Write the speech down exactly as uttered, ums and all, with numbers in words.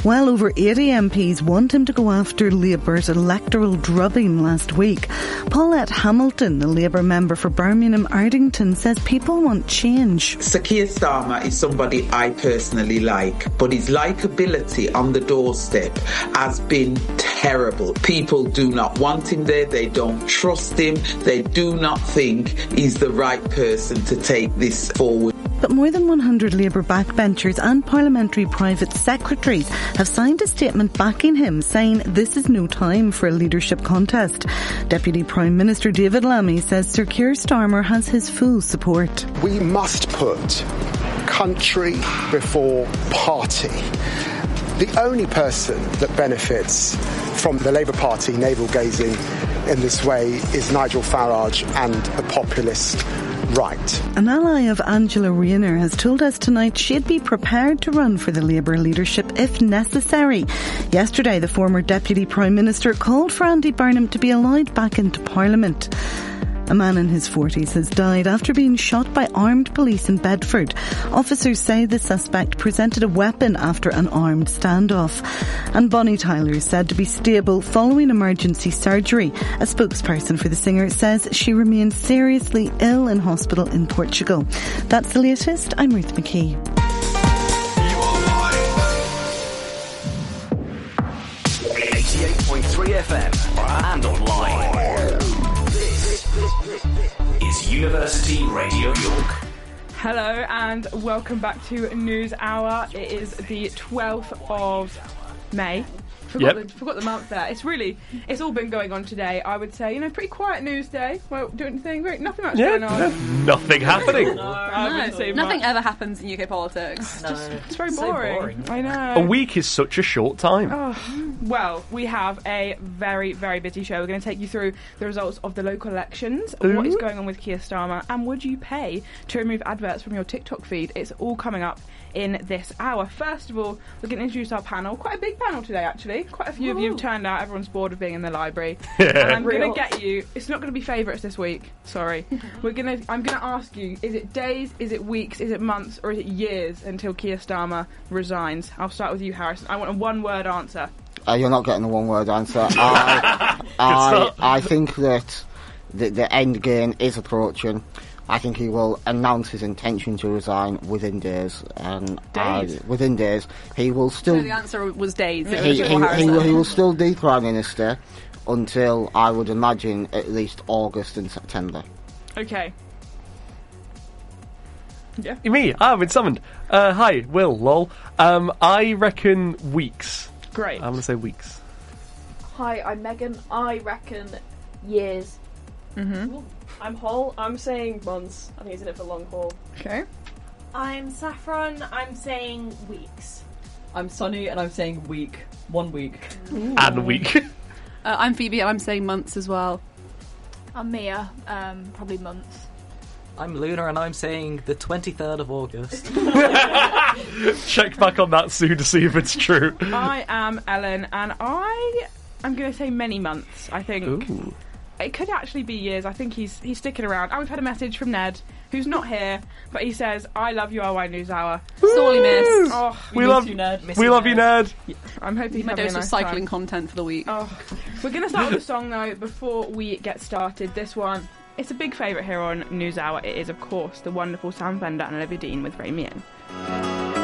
Well over eighty M Ps want him to go after Labour's electoral drubbing last week. Paulette Hamilton, the Labour member for Birmingham Ardington, says people want change. Sir Keir Starmer is somebody I personally like, but his likeability on the doorstep has been terrible. People do not want him there, they don't trust him, they do not think he's the right person to take this forward. But more than one hundred Labour backbenchers and parliamentary private secretaries have signed a statement backing him, saying this is no time for a leadership contest. Deputy Prime Minister David Lammy says Sir Keir Starmer has his full support. We must put country before party. The only person that benefits from the Labour Party navel-gazing in this way is Nigel Farage and the populist right. An ally of Angela Rayner has told us tonight she'd be prepared to run for the Labour leadership if necessary. Yesterday, the former Deputy Prime Minister called for Andy Burnham to be allowed back into Parliament. A man in his forties has died after being shot by armed police in Bedford. Officers say the suspect presented a weapon after an armed standoff. And Bonnie Tyler is said to be stable following emergency surgery. A spokesperson for the singer says she remains seriously ill in hospital in Portugal. That's the latest. I'm Ruth McKee. eighty-eight point three F M and online. Is University Radio York. Hello and welcome back to News Hour. It is the twelfth of May. Forgot, yep. the, forgot the month there. It's really, it's all been going on today. I would say, you know, pretty quiet news day. Well, doing anything, very, nothing much yeah, going on. Nothing happening. no, I no, nothing much. ever happens in U K politics. No. Just, it's very boring. So boring. I know. A week is such a short time. Oh, well, we have a very, very busy show. We're going to take you through the results of the local elections, Ooh. what is going on with Keir Starmer, and would you pay to remove adverts from your TikTok feed? It's all coming up in this hour. First of all, we're going to introduce our panel. Quite a big panel today, actually. Quite a few Ooh. of you have turned out. Everyone's bored of being in the library. And I'm going to get you. It's not going to be favourites this week. Sorry. We're going to. I'm going to ask you: is it days? Is it weeks? Is it months? Or is it years until Keir Starmer resigns? I'll start with you, Harrison. I want a one-word answer. Uh, you're not getting a one-word answer. I, I, I think that the, the end game is approaching. I think he will announce his intention to resign within days, and days? I, within days he will still. So the answer was days. He, he, he, he, will, he will still be Prime Minister until I would imagine at least August and September. Okay. Yeah. Me, I've been summoned. Uh, hi, Will. Lol. Um, I reckon weeks. Great. I'm gonna say weeks. Hi, I'm Megan. I reckon years. Mm-hmm. I'm Hall. I'm saying months. I think he's in it for long haul. Okay. I'm Saffron. I'm saying weeks. I'm Sunny, and I'm saying week. One week. Ooh. And week. uh, I'm Phoebe, and I'm saying months as well. I'm Mia. Um, probably months. I'm Luna, and I'm saying the twenty-third of August. Check back on that soon to see if it's true. I am Ellen, and I am going to say many months. I think. Ooh. It could actually be years. I think he's he's sticking around. And we've had a message from Ned, who's not here, but he says, "I love you, R Y News Hour." Sorely missed. Oh, we, we love you, Ned. We love you, Ned. I'm hoping he's my having dose a nice of cycling time. content for the week. Oh. We're going to start with a song though before we get started. This one, it's a big favourite here on News Hour. It is, of course, the wonderful Sam Fender and Olivia Dean with Ray Me In.